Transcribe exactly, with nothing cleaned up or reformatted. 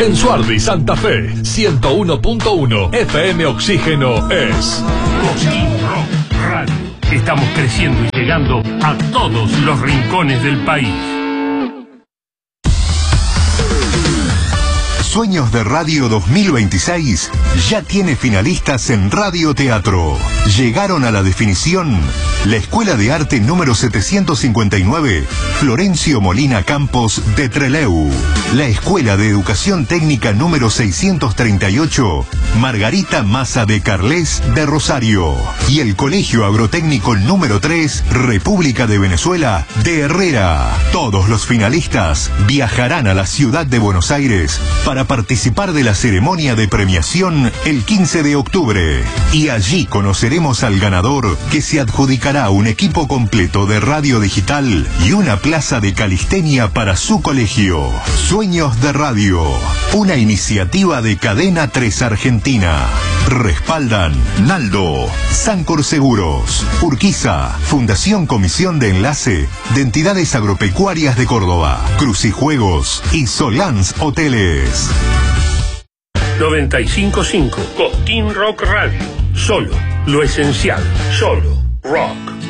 En Suardi, Santa Fe, ciento uno punto uno F M Oxígeno es Cosquín Rock Radio. Estamos creciendo y llegando a todos los rincones del país. Sueños de Radio dos mil veintiséis ya tiene finalistas en Radio Teatro. Llegaron a la definición la Escuela de Arte número setecientos cincuenta y nueve, Florencio Molina Campos de Trelew. La Escuela de Educación Técnica número seiscientos treinta y ocho, Margarita Maza de Carles de Rosario. Y el Colegio Agrotécnico número tres, República de Venezuela, de Herrera. Todos los finalistas viajarán a la ciudad de Buenos Aires para participar de la ceremonia de premiación el quince de octubre. Y allí conoceremos al ganador, que se adjudicará un equipo completo de radio digital y una plaza de calistenia para su colegio. Sueños de Radio, una iniciativa de Cadena tres Argentina. Respaldan Naldo, Sancor Seguros, Urquiza, Fundación Comisión de Enlace de Entidades Agropecuarias de Córdoba, Crucijuegos y Solans Hoteles. noventa y cinco punto cinco Cosquín Rock Radio. Solo lo esencial. Solo rock.